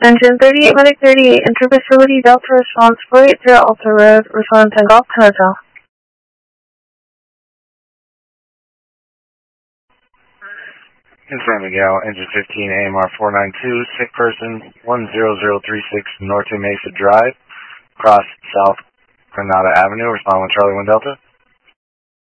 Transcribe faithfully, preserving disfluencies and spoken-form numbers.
Engine thirty-eight Medic thirty-eight, enter facility Delta response four eight zero Alpha Road, response and Golf Hotel. In San Miguel, engine fifteen A M R four nine two, sick person one zero zero three six Norte Mesa Drive, cross South Granada Avenue, respond with Charlie one Delta.